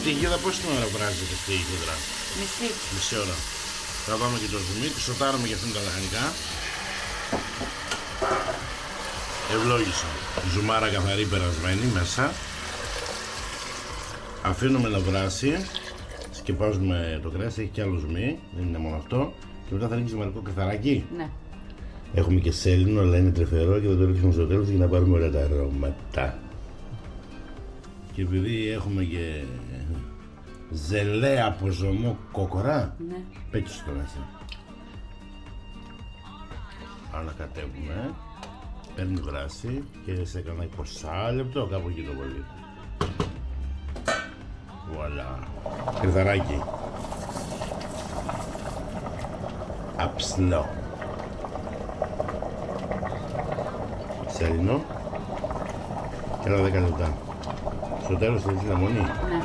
τη γίδα πόση ώρα βράζετε στη γίδρα? Μισή. Μισή ώρα. Θα πάμε και το ζουμί, τη σοτάρουμε και αυτήν τα λαχανικά. Ευλόγησα. Ζουμάρα καθαρή περασμένη μέσα. Αφήνουμε να βράσει. Σκεπάζουμε το κρέας, έχει και άλλο ζουμί, δεν είναι μόνο αυτό. Και μετά θα ρίξουμε μερικό καθαράκι. Ναι. Έχουμε και σέλινο, αλλά είναι τρυφερό και θα το ρίξουμε στο τέλος για να πάρουμε όλα τα αρώματα. Και επειδή έχουμε και ζελέ από ζωμό κόκορα, Ναι. πέτυχε το μέσα. Ανακατεύουμε, παίρνει βράση και σε κανένα 20 λεπτό, κάπου εκεί το πολύ. Βουαλά. Κρυθαράκι. Αψλό. Σέλινο. Και άλλα 10 λεπτά. Στο τέλος θέλεις λαμονή. Ναι.